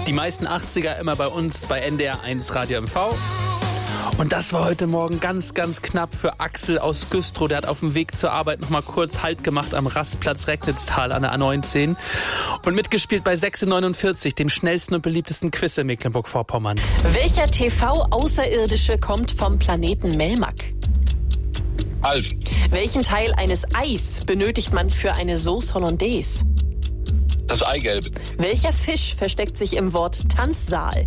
Die meisten 80er immer bei uns bei NDR 1 Radio MV. Und das war heute Morgen ganz, ganz knapp für Axel aus Güstrow. Der hat auf dem Weg zur Arbeit noch mal kurz Halt gemacht am Rastplatz Recknitztal an der A19 und mitgespielt bei 6:49, dem schnellsten und beliebtesten Quiz in Mecklenburg-Vorpommern. Welcher TV-Außerirdische kommt vom Planeten Melmac? Alf. Welchen Teil eines Eis benötigt man für eine Sauce Hollandaise? Das Eigelb. Welcher Fisch versteckt sich im Wort Tanzsaal?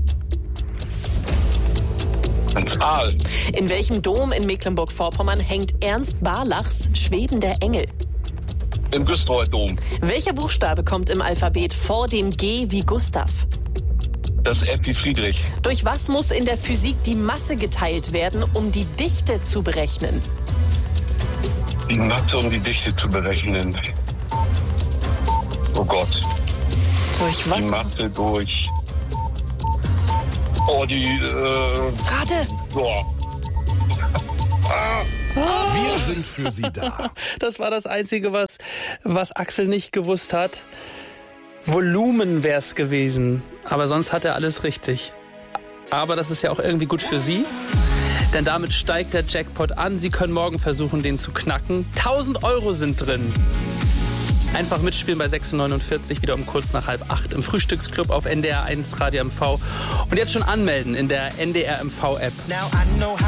Ein Aal. In welchem Dom in Mecklenburg-Vorpommern hängt Ernst Barlachs Schwebender Engel? Im Güstrower Dom. Welcher Buchstabe kommt im Alphabet vor dem G wie Gustav? Das F wie Friedrich. Durch was muss in der Physik die Masse geteilt werden, um die Dichte zu berechnen? Die Masse, um die Dichte zu berechnen. Oh Gott. Durch was? Die Masse durch... Oh, Rate! Oh. Wir sind für Sie da. Das war das Einzige, was Axel nicht gewusst hat. Volumen wäre es gewesen. Aber sonst hat er alles richtig. Aber das ist ja auch irgendwie gut für Sie. Denn damit steigt der Jackpot an. Sie können morgen versuchen, den zu knacken. 1.000 Euro sind drin. Einfach mitspielen bei 6:49, wieder um kurz nach 7:30 im Frühstücksclub auf NDR 1 Radio MV. Und jetzt schon anmelden in der NDR MV App.